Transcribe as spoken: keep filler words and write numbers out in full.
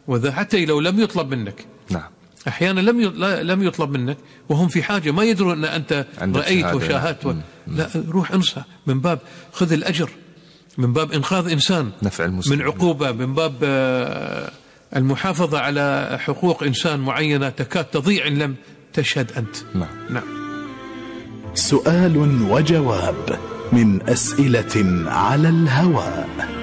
وذا حتى لو لم يطلب منك. نعم. أحيانا لم لم يطلب منك وهم في حاجة، ما يدرون أن أنت رأيت وشاهدت و... لا، روح انصح من باب خذ الأجر، من باب إنقاذ إنسان، نفع المسلم، من عقوبة، من باب المحافظة على حقوق إنسان معينة تكاد تضيع إن لم تشهد أنت. نعم. نعم. سؤال وجواب من أسئلة على الهواء.